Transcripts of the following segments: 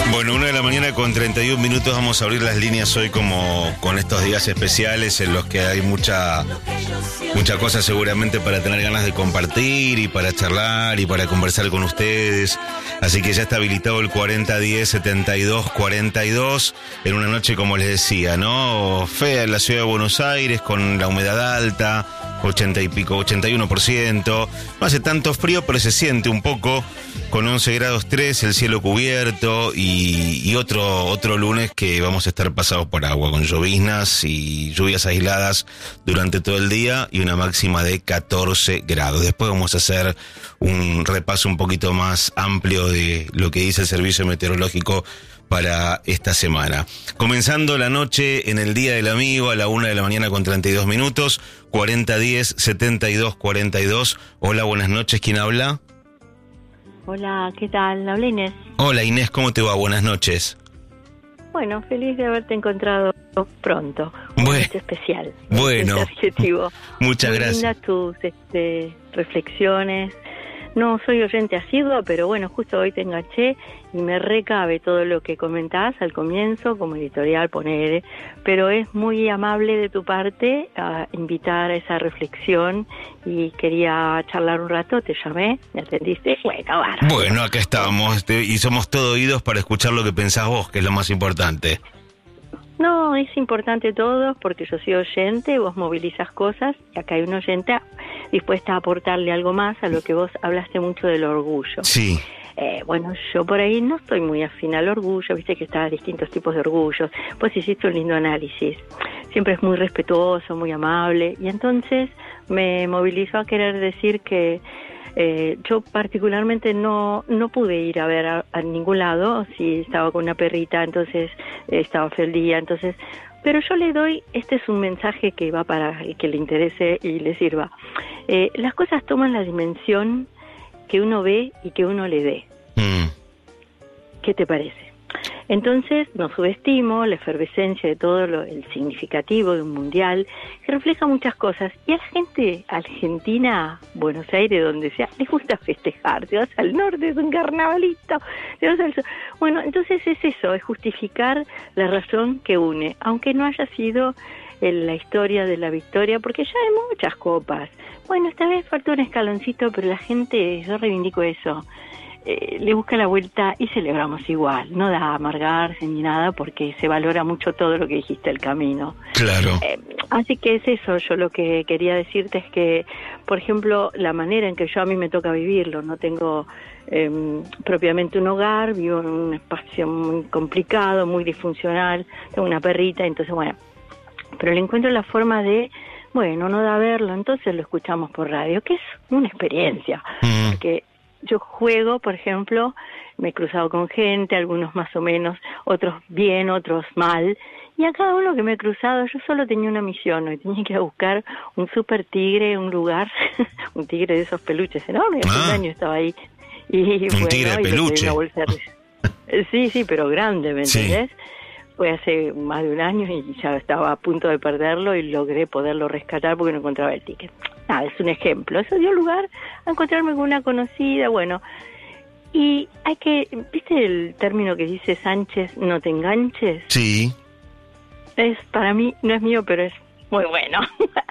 Bueno, 1 de la mañana con 31 minutos. Vamos a abrir las líneas hoy como con estos días especiales en los que hay mucha cosa seguramente para tener ganas de compartir y para charlar y para conversar con ustedes. Así que ya está habilitado el 4010-7242 en una noche, como les decía, ¿no? Fea en la ciudad de Buenos Aires, con la humedad alta, 80 y pico, 81%. No hace tanto frío, pero se siente un poco, con 11 grados 3, el cielo cubierto y otro lunes que vamos a estar pasados por agua, con lloviznas y lluvias aisladas durante todo el día y una máxima de 14 grados. Después vamos a hacer un repaso un poquito más amplio de lo que dice el Servicio Meteorológico para esta semana. Comenzando la noche en el Día del Amigo a la 1 de la mañana con 32 minutos, 4010-7242. Hola, buenas noches, ¿quién habla? Hola, ¿qué tal? Habla Inés. Hola Inés, ¿cómo te va? Buenas noches. Bueno, feliz de haberte encontrado pronto. Bueno, noche especial. Bueno, adjetivo. Muchas Muy gracias. lindas tus reflexiones. No soy oyente asidua, pero bueno, justo hoy te enganché y me recabe todo lo que comentás al comienzo, como editorial, poner, pero es muy amable de tu parte a invitar a esa reflexión y quería charlar un rato, te llamé, me atendiste, Bueno, acá estamos y somos todo oídos para escuchar lo que pensás vos, que es lo más importante. No, es importante todo porque yo soy oyente, vos movilizas cosas y acá hay una oyente dispuesta a aportarle algo más a lo que vos hablaste mucho del orgullo. Sí. Bueno, yo por ahí no estoy muy afín al orgullo, viste que está distintos tipos de orgullos. Vos hiciste un lindo análisis, siempre es muy respetuoso, muy amable y entonces me movilizó a querer decir que yo particularmente no pude ir a ver a ningún lado, si estaba con una perrita, entonces estaba feo el día, entonces, pero yo le doy, este es un mensaje que va para el que le interese y le sirva. Las cosas toman la dimensión que uno ve y que uno le dé. ¿Qué te parece? Entonces no subestimo la efervescencia de todo el significativo de un mundial que refleja muchas cosas y a la gente argentina, Buenos Aires, donde sea, les gusta festejar. Te vas al norte, es un carnavalito, te vas al sur. Bueno, entonces es eso, es justificar la razón que une, aunque no haya sido la historia de la victoria, porque ya hay muchas copas. Bueno, esta vez faltó un escaloncito, pero la gente, yo reivindico eso, le busca la vuelta y celebramos igual, no da amargarse ni nada porque se valora mucho todo lo que dijiste el camino. Claro. Así que es eso, yo lo que quería decirte es que, por ejemplo, la manera en que a mí me toca vivirlo, no tengo propiamente un hogar, vivo en un espacio muy complicado, muy disfuncional, tengo una perrita, entonces bueno, pero le encuentro la forma de, bueno, no da verlo, entonces lo escuchamos por radio, que es una experiencia, porque yo juego, por ejemplo, me he cruzado con gente, algunos más o menos, otros bien, otros mal, y a cada uno que me he cruzado yo solo tenía una misión, hoy tenía que ir a buscar un super tigre, un lugar, un tigre de esos peluches enormes, hace un año estaba ahí, y un bueno, tigre de peluche. Una bolsa sí, pero grande, ¿me entendés? Sí. Fue hace más de un año y ya estaba a punto de perderlo y logré poderlo rescatar porque no encontraba el ticket. Nada, es un ejemplo. Eso dio lugar a encontrarme con una conocida, bueno. Y hay que, ¿viste el término que dice Sánchez, no te enganches? Sí. Para mí, no es mío, pero es muy bueno.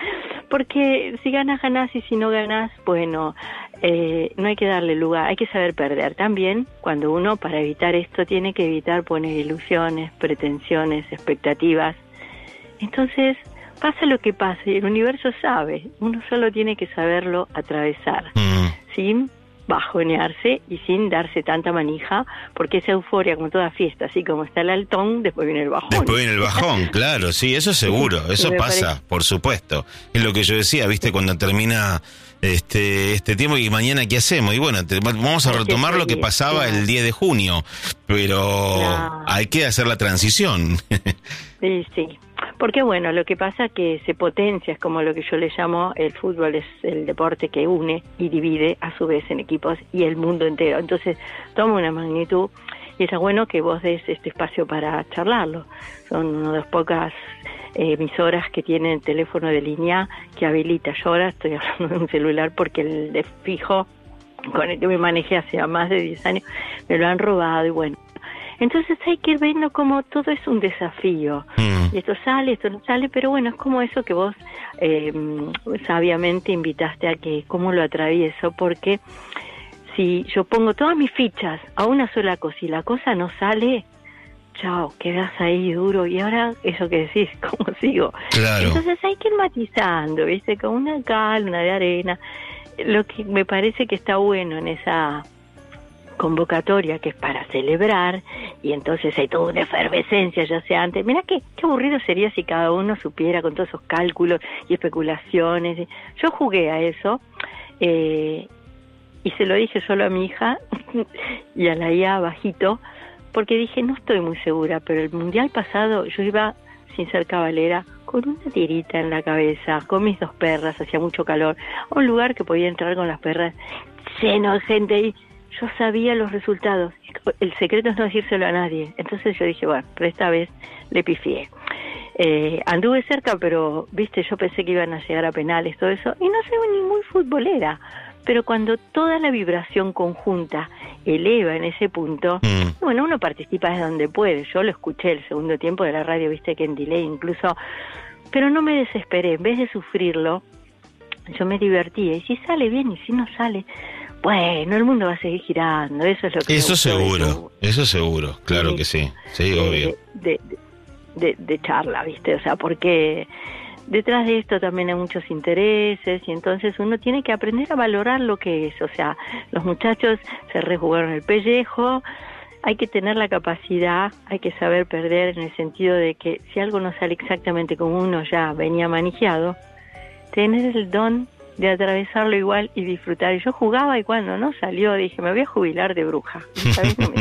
Porque si ganas, ganás, y si no ganas, bueno, no hay que darle lugar, hay que saber perder. También, cuando uno, para evitar esto, tiene que evitar poner ilusiones, pretensiones, expectativas. Entonces, pasa lo que pase, el universo sabe, uno solo tiene que saberlo atravesar, sin bajonearse y sin darse tanta manija, porque esa euforia, como toda fiesta, así como está el altón, después viene el bajón. Después viene el bajón, claro, sí, eso seguro, eso pasa, por supuesto. Es lo que yo decía, viste, cuando termina este tiempo y mañana qué hacemos, y bueno, vamos a retomar lo que pasaba el 10 de junio, pero hay que hacer la transición. Sí, porque bueno, lo que pasa que se potencia, es como lo que yo le llamo, el fútbol es el deporte que une y divide a su vez en equipos y el mundo entero, entonces toma una magnitud y es bueno que vos des este espacio para charlarlo. Son una de las pocas emisoras que tienen teléfono de línea que habilita. Yo ahora estoy hablando de un celular porque el de fijo con el que me manejé hace más de 10 años me lo han robado y bueno, Entonces hay que ir viendo cómo todo es un desafío. Y esto sale, esto no sale, pero bueno, es como eso que vos sabiamente invitaste a que cómo lo atravieso, porque si yo pongo todas mis fichas a una sola cosa y la cosa no sale, chao, quedas ahí duro, y ahora eso que decís, ¿cómo sigo? Claro. Entonces hay que ir matizando, ¿viste? Con una cal, una de arena. Lo que me parece que está bueno en esa convocatoria, que es para celebrar, y entonces hay toda una efervescencia, ya sea antes. Mirá qué aburrido sería si cada uno supiera con todos esos cálculos y especulaciones. Yo jugué a eso, y se lo dije solo a mi hija y a la IA bajito, porque dije, no estoy muy segura, pero el mundial pasado yo iba, sin ser cabalera, con una tirita en la cabeza, con mis 2 perras, hacía mucho calor, a un lugar que podía entrar con las perras, lleno de gente, y yo sabía los resultados. El secreto es no decírselo a nadie. Entonces yo dije, bueno, pero esta vez le pifié. Anduve cerca, pero, viste, yo pensé que iban a llegar a penales, todo eso, y no soy ni muy futbolera. Pero cuando toda la vibración conjunta eleva en ese punto, bueno, uno participa desde donde puede. Yo lo escuché el segundo tiempo de la radio, viste que en delay incluso, pero no me desesperé. En vez de sufrirlo, yo me divertí. Y si sale bien y si no sale, bueno, el mundo va a seguir girando. Eso es lo que Eso seguro, claro que sí, obvio. De charla, viste, o sea, porque detrás de esto también hay muchos intereses, y entonces uno tiene que aprender a valorar lo que es. O sea, los muchachos se rejugaron el pellejo, hay que tener la capacidad, hay que saber perder, en el sentido de que si algo no sale exactamente como uno ya venía manejado, tener el don de atravesarlo igual y disfrutar. Y yo jugaba, y cuando no salió dije, me voy a jubilar de bruja. ¿Sabes? No me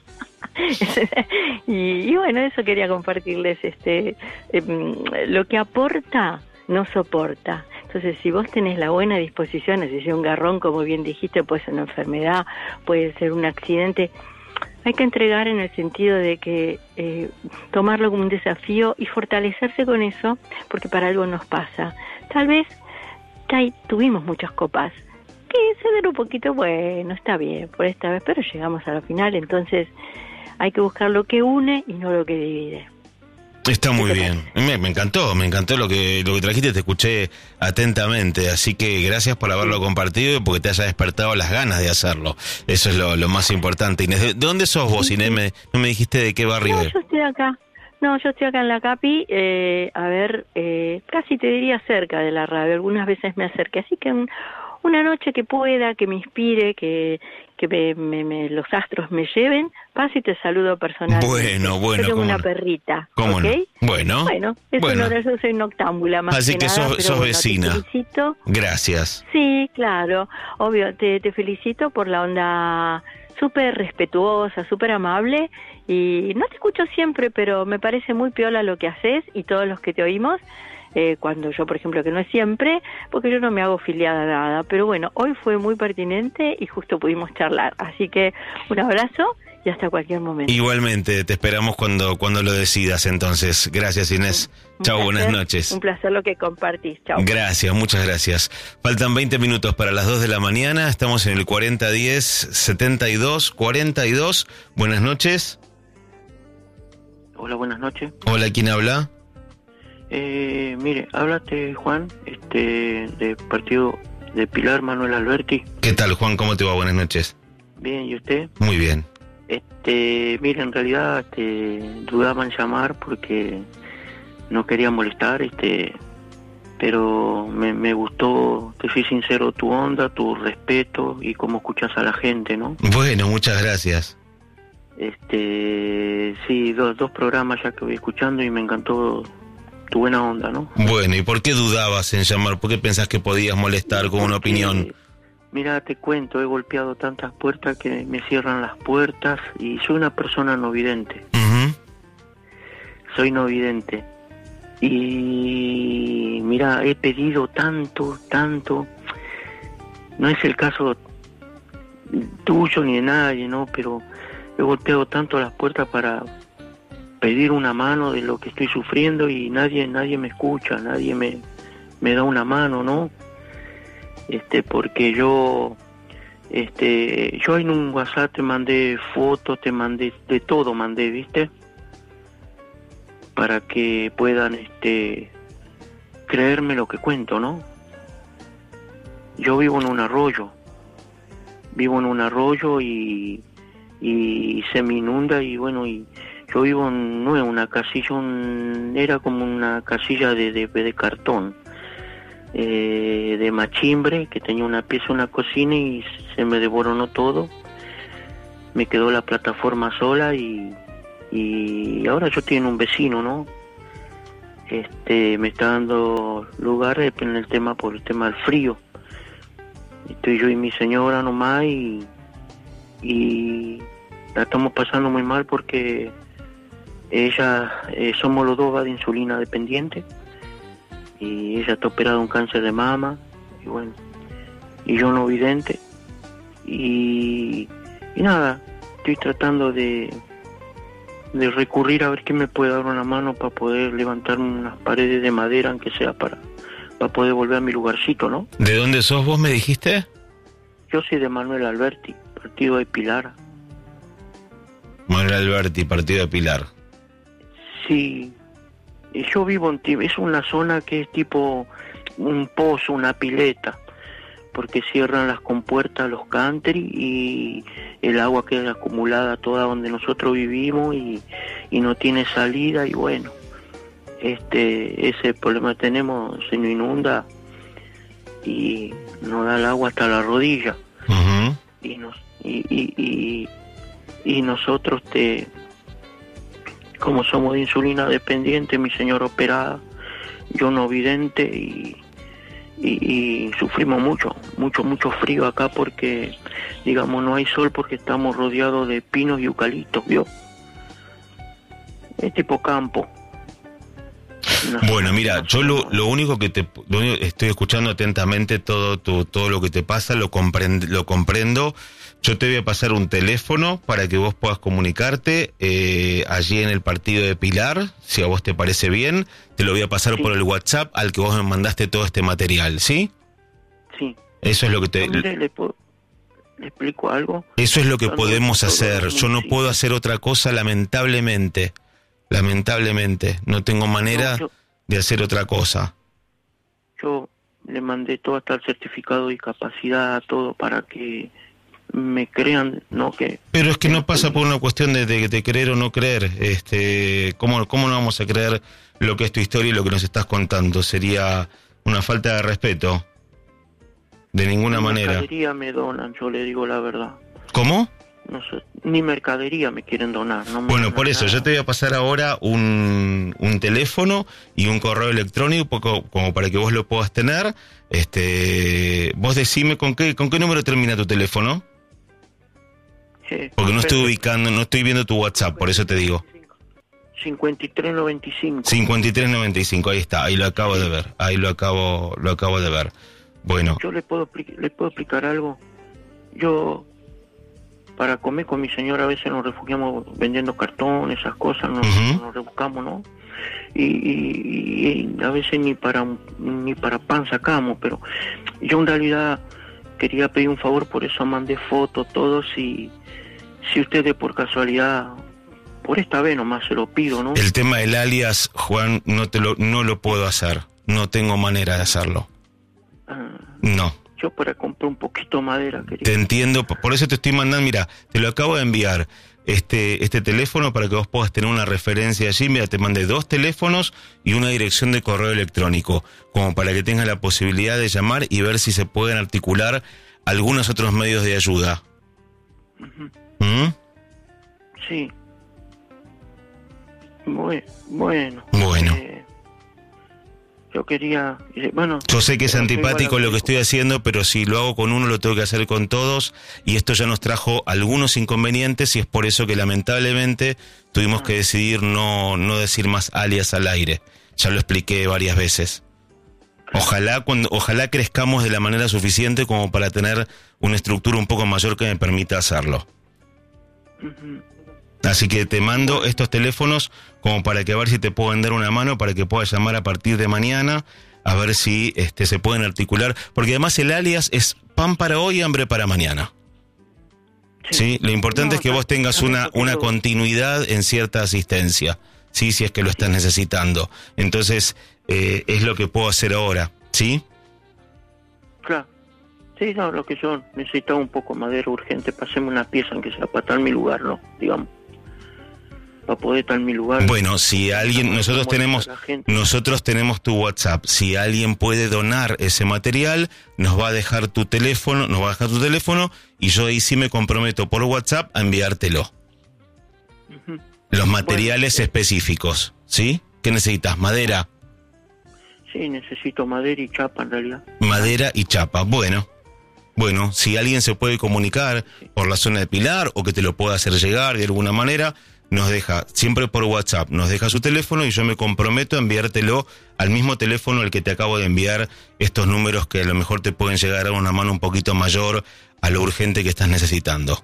y bueno, eso quería compartirles. Lo que aporta no soporta. Entonces, si vos tenés la buena disposición, es decir, un garrón, como bien dijiste, puede ser una enfermedad, puede ser un accidente, hay que entregar en el sentido de que tomarlo como un desafío y fortalecerse con eso, porque para algo nos pasa. Tal vez tuvimos muchas copas que se ven un poquito, bueno, está bien por esta vez, pero llegamos a la final. Entonces hay que buscar lo que une y no lo que divide. Está muy bien. Me encantó lo que trajiste, te escuché atentamente, así que gracias por haberlo compartido y porque te haya despertado las ganas de hacerlo. Eso es lo más importante. Inés, ¿de dónde sos vos, Inés? No me dijiste de qué barrio. Yo estoy acá. Yo estoy acá en la Capi, casi te diría cerca de la radio. Algunas veces me acerqué, así que una noche que pueda, que me inspire, que los astros me lleven, paso y te saludo personalmente. Bueno. Yo tengo una perrita, ¿cómo ¿okay? No? Bueno. Yo soy noctámbula más así que nada, sos vecina. Te felicito. Gracias. Sí, claro, obvio, te felicito por la onda súper respetuosa, súper amable, y no te escucho siempre, pero me parece muy piola lo que haces y todos los que te oímos. Cuando yo, por ejemplo, que no es siempre, porque yo no me hago filiada a nada, pero bueno, hoy fue muy pertinente y justo pudimos charlar, así que un abrazo y hasta cualquier momento. Igualmente, te esperamos cuando lo decidas, entonces. Gracias, Inés. Chau, buenas noches. Un placer lo que compartís. Chau. Gracias, muchas gracias. Faltan 20 minutos para las 2 de la mañana, estamos en el 4010-7242. Buenas noches. Hola, buenas noches. Hola, ¿quién habla? Mire, háblate, Juan, de partido de Pilar Manuel Alberti. ¿Qué tal, Juan? ¿Cómo te va? Buenas noches. Bien, ¿y usted? Muy bien. Mire, en realidad dudaba en llamar porque no quería molestar, pero me gustó, te soy sincero, tu onda, tu respeto y cómo escuchas a la gente, ¿no? Bueno, muchas gracias. Sí, dos programas ya que voy escuchando y me encantó tu buena onda, ¿no? Bueno, ¿y por qué dudabas en llamar? ¿Por qué pensás que podías molestar con una opinión? Mira, te cuento, he golpeado tantas puertas que me cierran las puertas y soy una persona no vidente. Uh-huh. Soy no vidente. Y mira, he pedido tanto, no es el caso tuyo ni de nadie, ¿no? Pero he golpeado tanto las puertas para pedir una mano de lo que estoy sufriendo y nadie me escucha, nadie me da una mano, ¿no? Porque yo Yo en un WhatsApp te mandé fotos, te mandé de todo, ¿viste? Para que puedan, creerme lo que cuento, ¿no? Yo vivo en un arroyo y se me inunda y bueno, y yo vivo no es una casilla, era como una casilla de cartón, de machimbre, que tenía una pieza, una cocina y se me devoronó todo, me quedó la plataforma sola y ahora yo estoy en un vecino, ¿no? Me está dando lugar en el tema, por el tema del frío. Estoy yo y mi señora nomás y la estamos pasando muy mal porque ella, somos los dos de insulina dependiente y ella está operada de un cáncer de mama y bueno, y yo no vidente y nada, estoy tratando de recurrir a ver quién me puede dar una mano para poder levantar unas paredes de madera, aunque sea para poder volver a mi lugarcito, ¿no? ¿De dónde sos vos, me dijiste? Yo soy de Manuel Alberti, partido de Pilar. Manuel Alberti, partido de Pilar. Sí, yo vivo es una zona que es tipo un pozo, una pileta, porque cierran las compuertas, los country y el agua queda acumulada toda donde nosotros vivimos y no tiene salida y bueno, ese problema tenemos, se nos inunda y nos da el agua hasta la rodilla. Uh-huh. Y nosotros como somos de insulina dependiente, mi señora operada, yo no vidente y sufrimos mucho frío acá porque, digamos, no hay sol porque estamos rodeados de pinos y eucaliptos, ¿vio? Es tipo campo. Bueno, mira, yo lo único que estoy escuchando atentamente todo lo que te pasa, lo comprendo. Yo te voy a pasar un teléfono para que vos puedas comunicarte allí en el partido de Pilar, si a vos te parece bien. Te lo voy a pasar por el WhatsApp al que vos me mandaste todo este material, ¿sí? Sí. Eso es lo que te... ¿Le explico algo? Eso es lo que podemos hacer. Yo no puedo hacer otra cosa, lamentablemente. No tengo manera de hacer otra cosa. Yo le mandé todo, hasta el certificado de discapacidad, todo para que me crean, ¿no? Pero es que no pasa por una cuestión de creer o no creer. ¿Cómo no vamos a creer lo que es tu historia y lo que nos estás contando? Sería una falta de respeto. De ninguna manera. Ni mercadería me donan, yo le digo la verdad. ¿Cómo? No sé, ni mercadería me quieren donar. No me bueno, por eso, nada. yo te voy a pasar ahora un teléfono y un correo electrónico como para que vos lo puedas tener. Vos decime con qué número termina tu teléfono. Porque no estoy viendo tu WhatsApp, por eso te digo. 5395. 5395, ahí está, ahí lo acabo de ver. Lo acabo de ver. Bueno. Yo le puedo explicar algo. Yo, para comer con mi señora, a veces nos refugiamos vendiendo cartón, esas cosas, nos rebuscamos, ¿no? Y a veces ni para pan sacamos, pero yo en realidad quería pedir un favor, por eso mandé fotos, todo, si ustedes por casualidad, por esta vez nomás se lo pido, ¿no? El tema del alias, Juan, no lo puedo hacer, no tengo manera de hacerlo. No. Yo para comprar un poquito de madera quería. Te entiendo, por eso te estoy mandando, mira, te lo acabo de enviar, este teléfono para que vos puedas tener una referencia allí. Mira, te mandé 2 teléfonos y una dirección de correo electrónico, como para que tengas la posibilidad de llamar y ver si se pueden articular algunos otros medios de ayuda. Uh-huh. ¿Mm? Sí. Bueno. Yo quería, bueno... Yo sé que es antipático lo que estoy haciendo, pero si lo hago con uno lo tengo que hacer con todos, y esto ya nos trajo algunos inconvenientes y es por eso que lamentablemente tuvimos que decidir no decir más alias al aire. Ya lo expliqué varias veces. Ojalá crezcamos de la manera suficiente como para tener una estructura un poco mayor que me permita hacerlo. Uh-huh. Así que te mando estos teléfonos como para que a ver si te pueden dar una mano, para que puedas llamar a partir de mañana, a ver si se pueden articular, porque además el alias es pan para hoy y hambre para mañana. ¿sí? Lo importante No, es que vos tengas una continuidad en cierta asistencia, ¿sí? Si es que lo estás necesitando. Entonces, es lo que puedo hacer ahora, ¿sí? Claro. Sí, no, lo que yo necesitaba un poco de madera urgente para hacerme una pieza, aunque sea para estar en mi lugar, ¿no? Digamos. Para poder estar en mi lugar. Bueno, si alguien, nosotros tenemos tu WhatsApp. Si alguien puede donar ese material, nos va a dejar tu teléfono, y yo ahí sí me comprometo por WhatsApp a enviártelo. Ujú. Los materiales específicos, ¿sí? ¿Qué necesitas? ¿Madera? Sí, necesito madera y chapa en realidad. Madera y chapa, bueno, si alguien se puede comunicar por la zona de Pilar o que te lo pueda hacer llegar de alguna manera, nos deja, siempre por WhatsApp, nos deja su teléfono y yo me comprometo a enviártelo al mismo teléfono al que te acabo de enviar estos números que a lo mejor te pueden llegar a una mano un poquito mayor a lo urgente que estás necesitando.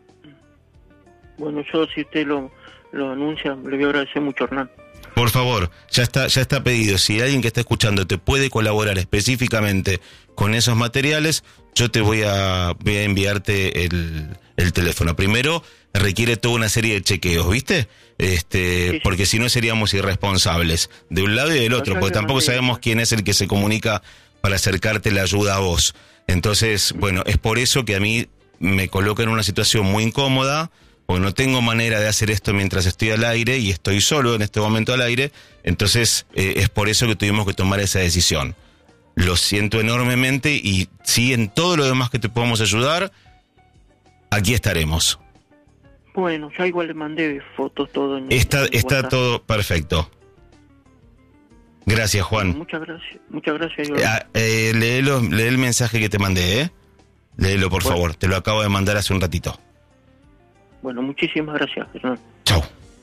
Bueno, yo si usted lo anuncia, le voy a agradecer mucho, Hernán. Por favor, ya está pedido. Si alguien que está escuchando te puede colaborar específicamente con esos materiales, yo te voy a enviarte el teléfono. Primero, requiere toda una serie de chequeos, ¿viste? Sí. Porque si no seríamos irresponsables, de un lado y del otro, porque tampoco sabemos quién es el que se comunica para acercarte la ayuda a vos. Entonces, bueno, es por eso que a mí me coloca en una situación muy incómoda, porque no tengo manera de hacer esto mientras estoy al aire y estoy solo en este momento al aire. Entonces es por eso que tuvimos que tomar esa decisión. Lo siento enormemente y sí, en todo lo demás que te podamos ayudar, aquí estaremos. Bueno, ya igual le mandé fotos, todo en Está WhatsApp. todo perfecto. Gracias, Juan. Muchas gracias. Lee el mensaje que te mandé, ¿eh? Léelo, por favor. Te lo acabo de mandar hace un ratito. Bueno, muchísimas gracias, Hernán. Chau.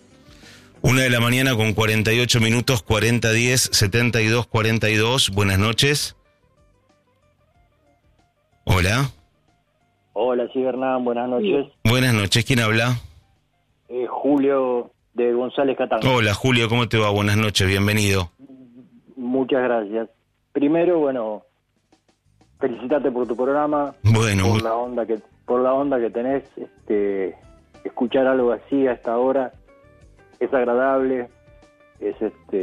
1:48 a.m, 4010-7242. Buenas noches. Hola. Hola, sí, Hernán, buenas noches. Buenas noches, ¿quién habla? Julio de González Catán. Hola, Julio, ¿cómo te va? Buenas noches, bienvenido. Muchas gracias. Primero, bueno, felicitarte por tu programa, Bueno, por la onda que tenés. Escuchar algo así a esta hora es agradable, es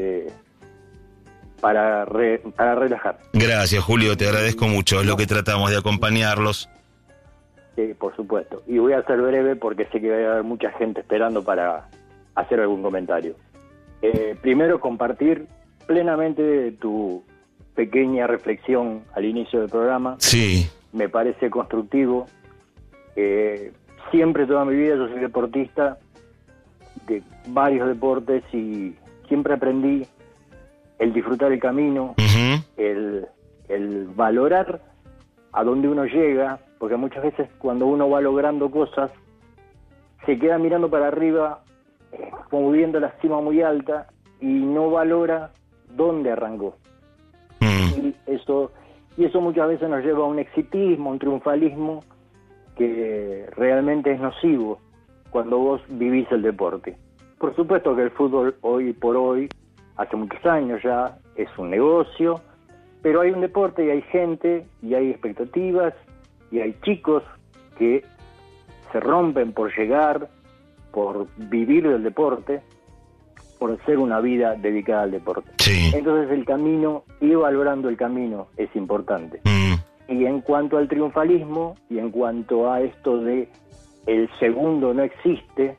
para relajar. gracias, Julio, te agradezco mucho. Es lo que tratamos de acompañarlos. Sí, por supuesto. Y voy a ser breve porque sé que va a haber mucha gente esperando para hacer algún comentario. Primero, compartir plenamente tu pequeña reflexión al inicio del programa. Sí. Me parece constructivo. Siempre, toda mi vida, yo soy deportista de varios deportes y siempre aprendí el disfrutar el camino, Uh-huh. el valorar a dónde uno llega, porque muchas veces cuando uno va logrando cosas, se queda mirando para arriba, como viendo la cima muy alta, y no valora dónde arrancó. Y eso muchas veces nos lleva a un exitismo, a un triunfalismo, que realmente es nocivo cuando vos vivís el deporte. Por supuesto que el fútbol hoy por hoy, hace muchos años ya, es un negocio, pero hay un deporte y hay gente y hay expectativas y hay chicos que se rompen por llegar, por vivir del deporte, por hacer una vida dedicada al deporte. Sí. Entonces el camino, ir valorando el camino es importante. Y en cuanto al triunfalismo y en cuanto a esto de el segundo no existe,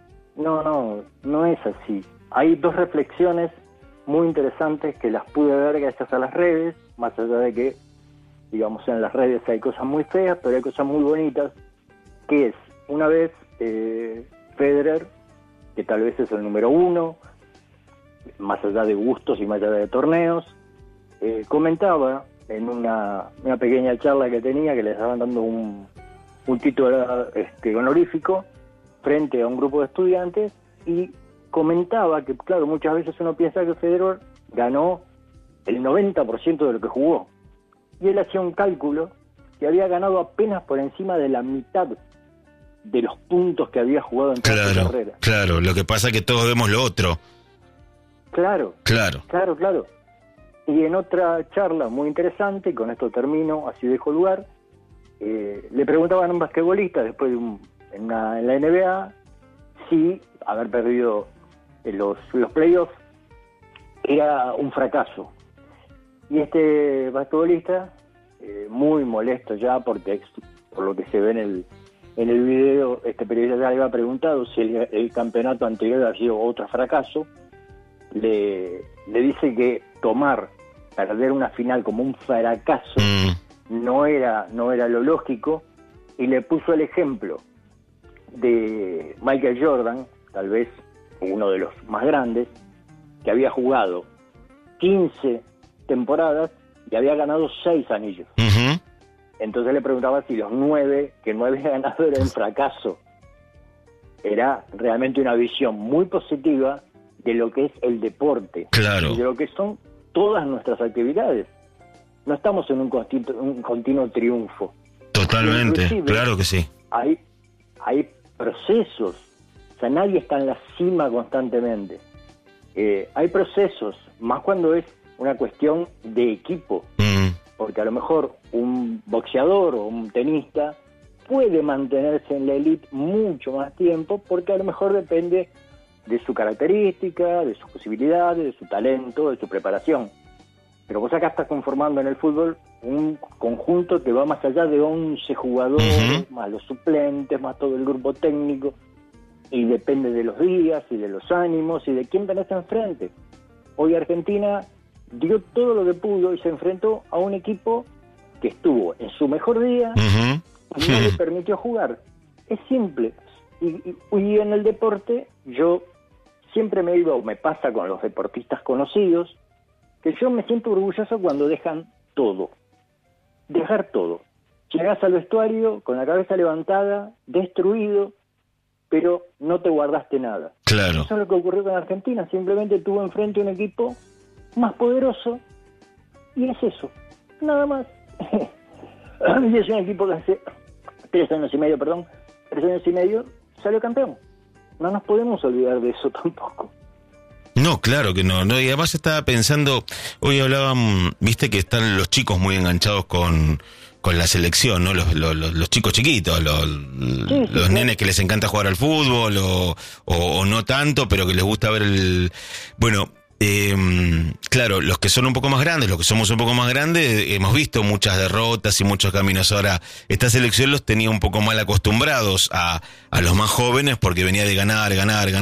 no es así. Hay dos reflexiones muy interesantes que las pude ver gracias a las redes, más allá de que, digamos, en las redes hay cosas muy feas, pero hay cosas muy bonitas, que es, una vez, Federer, que tal vez es el número 1, más allá de gustos y más allá de torneos, comentaba en una pequeña charla que tenía, que le estaban dando un título honorífico frente a un grupo de estudiantes, y comentaba que, claro, muchas veces uno piensa que Federer ganó el 90% de lo que jugó, y él hacía un cálculo que había ganado apenas por encima de la mitad de los puntos que había jugado en toda su carrera. Claro, lo que pasa es que todos vemos lo otro. Claro. Y en otra charla muy interesante, y con esto termino, así dejo lugar, le preguntaban a un basquetbolista, después de en la NBA, sí, haber perdido los playoffs era un fracaso. Y este basquetbolista, muy molesto ya, porque por lo que se ve en el video, este periodista ya le había preguntado si el campeonato anterior había sido otro fracaso. Le dice que perder una final como un fracaso no era lo lógico, y le puso el ejemplo de Michael Jordan, tal vez uno de los más grandes, que había jugado 15 temporadas y había ganado 6 anillos. Uh-huh. Entonces le preguntaba si los 9 que no había ganado era un fracaso. Era realmente una visión muy positiva de lo que es el deporte, claro, y de lo que son todas nuestras actividades. No estamos en un continuo triunfo. Totalmente, claro que sí. Hay procesos, o sea, nadie está en la cima constantemente. Hay procesos, más cuando es una cuestión de equipo, porque a lo mejor un boxeador o un tenista puede mantenerse en la élite mucho más tiempo, porque a lo mejor depende de su característica, de sus posibilidades, de su talento, de su preparación. Pero vos acá estás conformando en el fútbol un conjunto que va más allá de 11 jugadores, más los suplentes, más todo el grupo técnico, y depende de los días y de los ánimos y de quién tenés enfrente. Hoy Argentina dio todo lo que pudo y se enfrentó a un equipo que estuvo en su mejor día y no le permitió jugar. Es simple. Y en el deporte yo siempre me pasa con los deportistas conocidos, que yo me siento orgulloso cuando dejan todo. Dejar todo. Llegás al vestuario con la cabeza levantada, destruido, pero no te guardaste nada. Claro. Eso es lo que ocurrió con Argentina. Simplemente tuvo enfrente un equipo más poderoso, y es eso. Nada más. Y es un equipo que hace 3 años y medio salió campeón. No nos podemos olvidar de eso tampoco. No, claro que no. Y además estaba pensando, hoy hablaban, viste que están los chicos muy enganchados con la selección, ¿no? Los chicos chiquitos, los nenes que les encanta jugar al fútbol o no tanto, pero que les gusta ver bueno, claro, los que son un poco más grandes, los que somos un poco más grandes, hemos visto muchas derrotas y muchos caminos. Ahora, esta selección los tenía un poco mal acostumbrados a los más jóvenes, porque venía de ganar.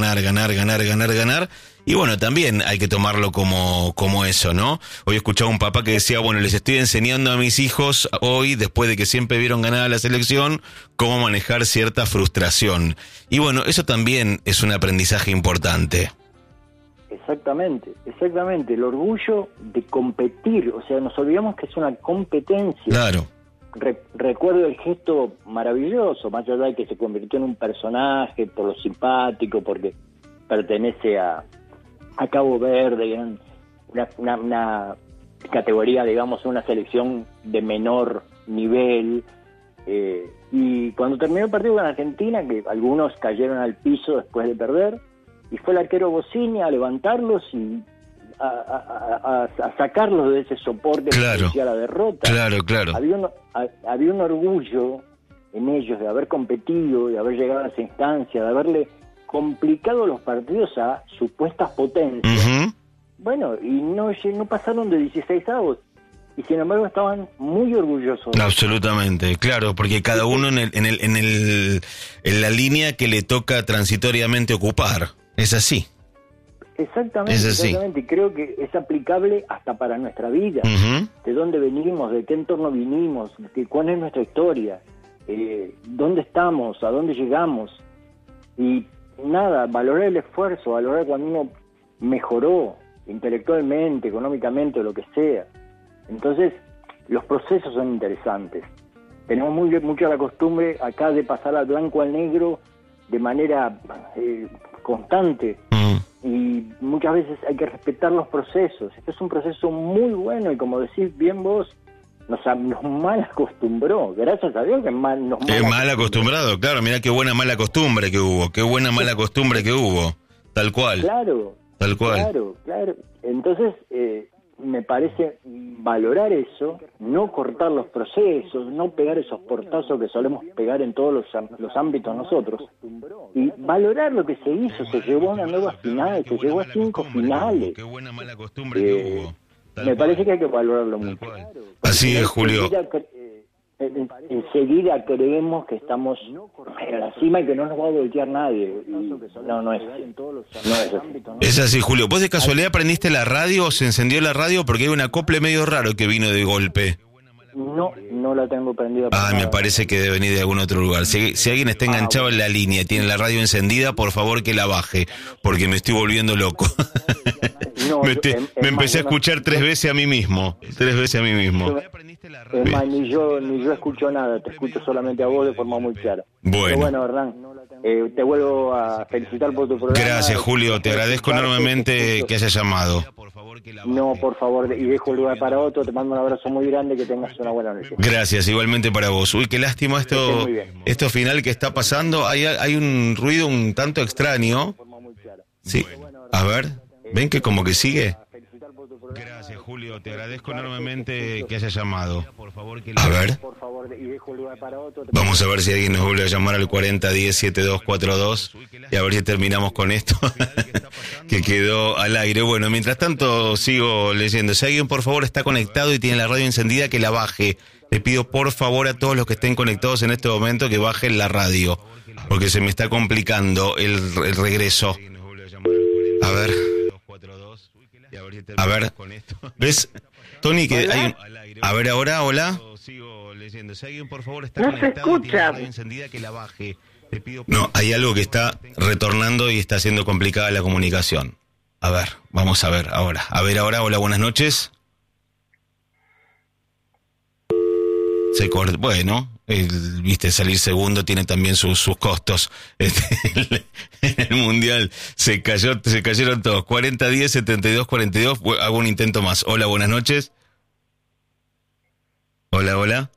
Y bueno, también hay que tomarlo como eso, ¿no? Hoy escuchaba un papá que decía, bueno, les estoy enseñando a mis hijos hoy, después de que siempre vieron ganar a la selección, cómo manejar cierta frustración. Y bueno, eso también es un aprendizaje importante. Exactamente. El orgullo de competir, o sea, nos olvidamos que es una competencia. Claro. Recuerdo el gesto maravilloso, más allá de que se convirtió en un personaje por lo simpático, porque pertenece a Cabo Verde, una categoría, digamos, una selección de menor nivel, y cuando terminó el partido con Argentina, que algunos cayeron al piso después de perder, y fue el arquero Bossini a levantarlos y a sacarlos de ese soporte que producía la derrota. Claro. Había un orgullo en ellos de haber competido, de haber llegado a esa instancia, de haberle complicado los partidos a supuestas potencias. Bueno, y no pasaron de 16avos, y sin embargo estaban muy orgullosos. Absolutamente, claro, porque cada uno en la línea que le toca transitoriamente ocupar. Es así. Exactamente, y creo que es aplicable hasta para nuestra vida. De dónde venimos, de qué entorno vinimos, cuál es nuestra historia, dónde estamos, a dónde llegamos. Y nada, valorar el esfuerzo, valorar cuando uno mejoró intelectualmente, económicamente, o lo que sea. Entonces, los procesos son interesantes. Tenemos mucho la costumbre acá de pasar al blanco al negro de manera constante, y muchas veces hay que respetar los procesos. Este es un proceso muy bueno, y como decís bien vos, nos mal acostumbró. Gracias a Dios que mal acostumbrado, claro. Mirá qué buena mala costumbre que hubo, tal cual. Claro. Entonces, me parece valorar eso, no cortar los procesos, no pegar esos portazos que solemos pegar en todos los ámbitos nosotros, y valorar lo que se hizo. Se llevó a una nueva final, se llegó a 5 finales. Qué buena mala costumbre que hubo. Me parece que hay que valorarlo mucho. Así es, Julio. Enseguida creemos que estamos en la cima y que no nos va a voltear nadie. No es así. Es así, Julio. ¿Vos de casualidad prendiste la radio o se encendió la radio? Porque hay un acople medio raro que vino de golpe. No la tengo prendida. Me parece que debe venir de algún otro lugar. Si alguien está enganchado en la línea y tiene la radio encendida, por favor que la baje, porque me estoy volviendo loco. Me empecé a escuchar 3 veces a mí mismo. Ni yo escucho nada, te escucho solamente a vos de forma muy clara. Bueno, Hernán, te vuelvo a felicitar por tu programa. Gracias, Julio, te agradezco enormemente que hayas llamado. No, por favor, y dejo el lugar para otro, te mando un abrazo muy grande, que tengas una buena noche. Gracias, igualmente para vos. Uy, qué lástima esto final que está pasando. Hay un ruido un tanto extraño. Sí, a ver, ¿ven que como que sigue? Gracias, Julio, te agradezco enormemente que hayas llamado. A ver, vamos a ver si alguien nos vuelve a llamar al 4010-7242 y a ver si terminamos con esto que quedó al aire. Bueno, mientras tanto sigo leyendo. Si alguien por favor está conectado y tiene la radio encendida, que la baje. Le pido por favor a todos los que estén conectados en este momento que bajen la radio, porque se me está complicando el regreso. A ver, ¿ves, Tony, que hay un... A ver ahora, hola. No se escucha. No, hay algo que está retornando y está haciendo complicada la comunicación. A ver, vamos a ver ahora. A ver ahora, hola, buenas noches. Se corta, bueno, viste, salir segundo tiene también sus costos. En el Mundial se cayeron todos. 4010-7242, hago un intento más. Hola, buenas noches. Hola.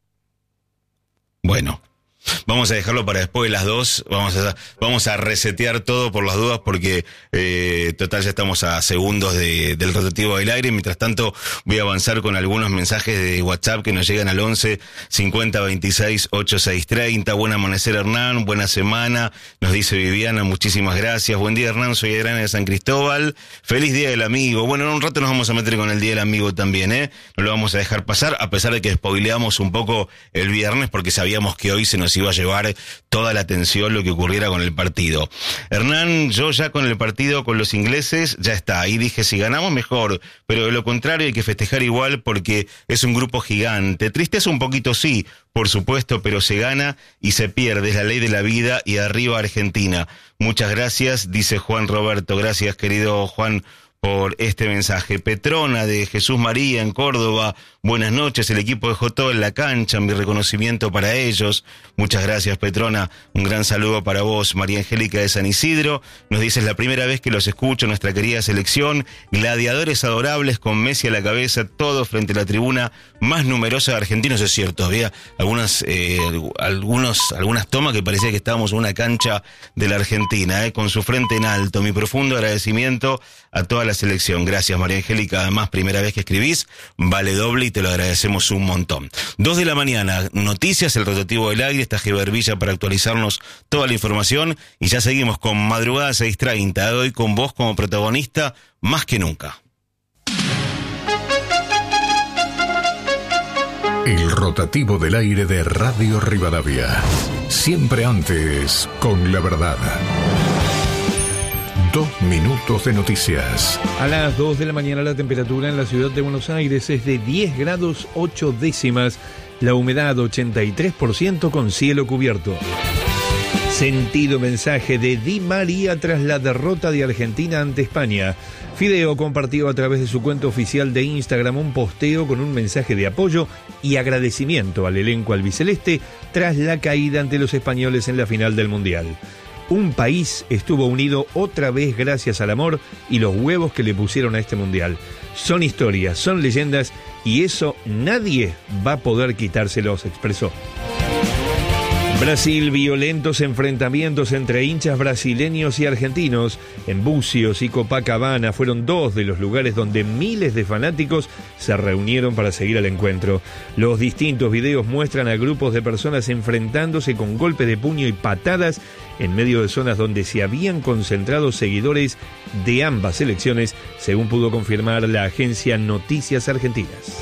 Bueno, vamos a dejarlo para después de las 2. Vamos a resetear todo por las dudas porque total ya estamos a segundos del rotativo del aire. Mientras tanto voy a avanzar con algunos mensajes de WhatsApp que nos llegan al 11 50 26 8630. Buen amanecer, Hernán, buena semana, nos dice Viviana, muchísimas gracias. Buen día, Hernán, soy Adriana de San Cristóbal. Feliz Día del Amigo. Bueno, en un rato nos vamos a meter con el Día del Amigo también, no lo vamos a dejar pasar, a pesar de que spoileamos un poco el viernes porque sabíamos que hoy se nos iba a llevar toda la atención lo que ocurriera con el partido. Hernán, yo ya con el partido con los ingleses ya está, ahí dije si ganamos mejor, pero de lo contrario hay que festejar igual porque es un grupo gigante. Tristeza un poquito sí, por supuesto, pero se gana y se pierde, es la ley de la vida y arriba Argentina. Muchas gracias, dice Juan Roberto. Gracias, querido Juan, por este mensaje. Petrona de Jesús María en Córdoba, buenas noches, el equipo dejó todo en la cancha, mi reconocimiento para ellos. Muchas gracias, Petrona, un gran saludo para vos. María Angélica de San Isidro nos dice, es la primera vez que los escucho, nuestra querida selección, gladiadores adorables con Messi a la cabeza, todo frente a la tribuna más numerosa de argentinos. Es cierto, había algunas tomas que parecía que estábamos en una cancha de la Argentina, con su frente en alto. Mi profundo agradecimiento a toda la selección. Gracias, María Angélica, además primera vez que escribís, vale doble y te lo agradecemos un montón. 2 de la mañana, noticias, el rotativo del aire, está Geber Villa para actualizarnos toda la información y ya seguimos con Madrugada 6:30, hoy con vos como protagonista más que nunca. El rotativo del aire de Radio Rivadavia, siempre antes con la verdad. 2 minutos de noticias. A las 2 de la mañana la temperatura en la ciudad de Buenos Aires es de 10 grados 8 décimas, la humedad 83% con cielo cubierto. Sentido mensaje de Di María tras la derrota de Argentina ante España. Fideo compartió a través de su cuenta oficial de Instagram un posteo con un mensaje de apoyo y agradecimiento al elenco albiceleste tras la caída ante los españoles en la final del Mundial. Un país estuvo unido otra vez gracias al amor y los huevos que le pusieron a este mundial. Son historias, son leyendas y eso nadie va a poder quitárselos, expresó. Brasil, violentos enfrentamientos entre hinchas brasileños y argentinos. En Bucios y Copacabana fueron dos de los lugares donde miles de fanáticos se reunieron para seguir al encuentro. Los distintos videos muestran a grupos de personas enfrentándose con golpes de puño y patadas en medio de zonas donde se habían concentrado seguidores de ambas selecciones, según pudo confirmar la agencia Noticias Argentinas.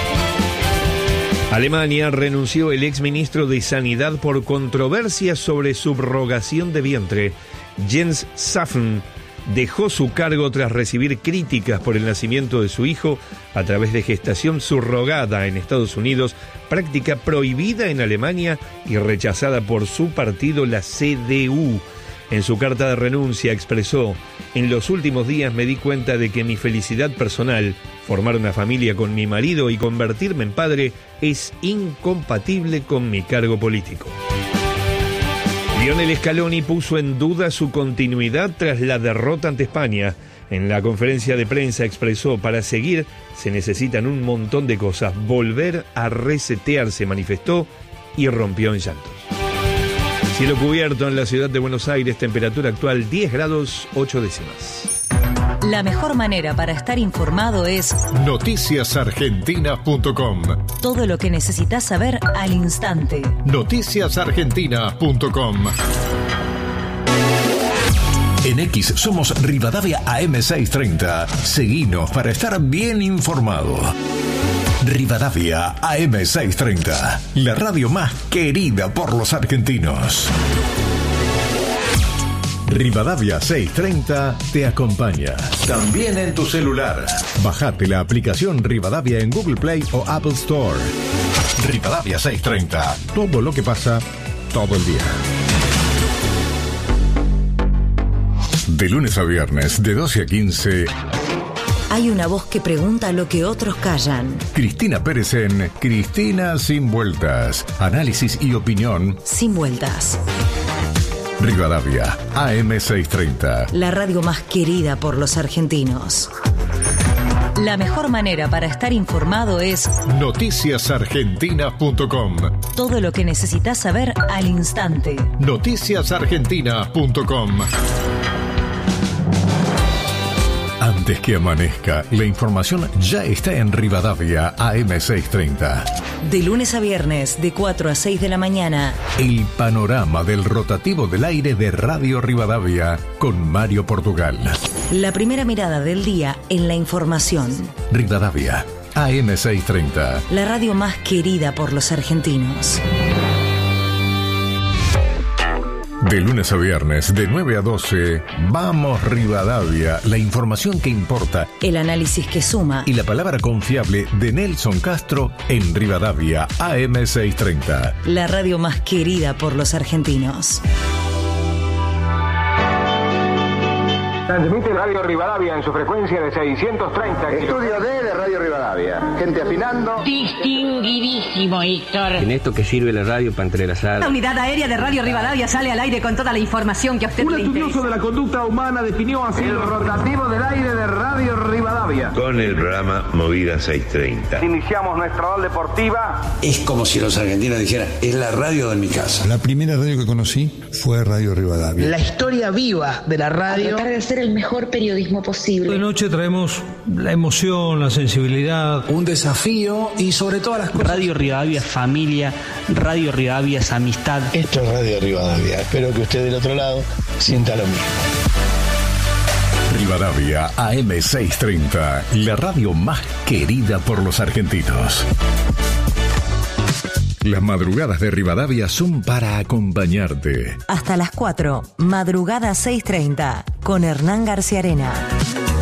Alemania renunció el exministro de Sanidad por controversias sobre subrogación de vientre. Jens Saffen dejó su cargo tras recibir críticas por el nacimiento de su hijo a través de gestación subrogada en Estados Unidos, práctica prohibida en Alemania y rechazada por su partido, la CDU. En su carta de renuncia expresó: en los últimos días me di cuenta de que mi felicidad personal, formar una familia con mi marido y convertirme en padre, es incompatible con mi cargo político. Lionel Scaloni puso en duda su continuidad tras la derrota ante España. En la conferencia de prensa expresó: para seguir se necesitan un montón de cosas. Volver a resetearse, manifestó, y rompió en llantos. Cielo cubierto en la ciudad de Buenos Aires, temperatura actual 10 grados 8 décimas. La mejor manera para estar informado es noticiasargentina.com. Todo lo que necesitas saber al instante. noticiasargentina.com. En X somos Rivadavia AM630. Seguinos para estar bien informado. Rivadavia AM630, la radio más querida por los argentinos. Rivadavia 630 te acompaña. También en tu celular. Bajate la aplicación Rivadavia en Google Play o Apple Store. Rivadavia 630. Todo lo que pasa, todo el día. De lunes a viernes, de 12 a 15... Hay una voz que pregunta lo que otros callan. Cristina Pérez en Cristina Sin Vueltas. Análisis y opinión Sin vueltas. Rivadavia, AM630. La radio más querida por los argentinos. La mejor manera para estar informado es noticiasargentina.com. Todo lo que necesitas saber al instante. noticiasargentina.com. Antes que amanezca, la información ya está en Rivadavia AM630. De lunes a viernes, de 4 a 6 de la mañana. El panorama del rotativo del aire de Radio Rivadavia con Mario Portugal. La primera mirada del día en la información. Rivadavia AM630. La radio más querida por los argentinos. De lunes a viernes, de 9 a 12, vamos Rivadavia, la información que importa. El análisis que suma. Y la palabra confiable de Nelson Castro en Rivadavia AM630. La radio más querida por los argentinos. Transmite Radio Rivadavia en su frecuencia de 630. Estudio D de Radio Rivadavia. Gente afinando. Distinguidísimo, Héctor. En esto que sirve la radio para entrelazar. La unidad aérea de Radio Rivadavia sale al aire con toda la información que a usted le interesa. Un estudioso de la conducta humana definió así el rotativo del aire de Radio Rivadavia. Con el programa Movida 630. Iniciamos nuestra hora deportiva. Es como si los argentinos dijeran, es la radio de mi casa. La primera radio que conocí fue Radio Rivadavia. La historia viva de la radio. El mejor periodismo posible. De noche traemos la emoción, la sensibilidad, un desafío y sobre todas las cosas. Radio Rivadavia es familia, Radio Rivadavia es amistad. Esto es Radio Rivadavia. Espero que usted del otro lado sienta lo mismo. Rivadavia AM630, la radio más querida por los argentinos. Las madrugadas de Rivadavia son para acompañarte. Hasta las 4, madrugada 6:30, con Hernán García Arena.